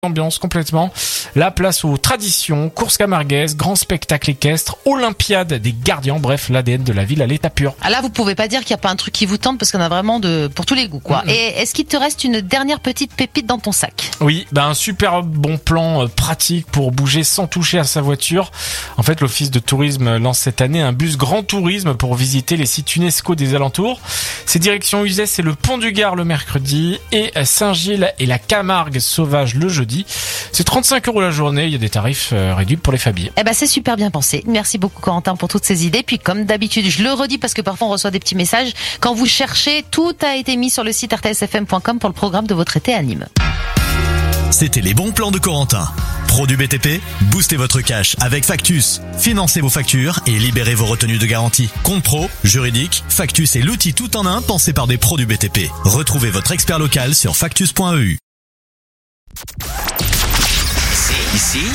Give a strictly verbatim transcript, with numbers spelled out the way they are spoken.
Ambiance complètement. La place aux traditions, courses camarguaises, grands spectacles équestres, Olympiade des gardiens, bref, l'A D N de la ville à l'état pur. Ah là, vous pouvez pas dire qu'il n'y a pas un truc qui vous tente parce qu'on a vraiment de pour tous les goûts, quoi. Mmh. Et est-ce qu'il te reste une dernière petite pépite dans ton sac? Oui, ben un super bon plan euh, pratique pour bouger sans toucher à sa voiture. En fait, l'Office de tourisme lance cette année un bus Grand Tourisme pour visiter les sites UNESCO des alentours. C'est direction Uzès et le Pont du Gard le mercredi et Saint-Gilles et la Camargue sauvage le jeudi. C'est trente-cinq euros la journée, il y a des tarifs euh, réduits pour les familles. Eh ben c'est super bien pensé. Merci beaucoup Corentin pour toutes ces idées. Puis comme d'habitude, je le redis parce que parfois on reçoit des petits messages. Quand vous cherchez, tout a été mis sur le site r t s f m point com pour le programme de votre été à Nîmes. C'était les bons plans de Corentin. Pro du B T P, boostez votre cash avec Factus. Financez vos factures et libérez vos retenues de garantie. Compte pro, juridique, Factus est l'outil tout en un pensé par des pros du B T P. Retrouvez votre expert local sur factus point e u. Ici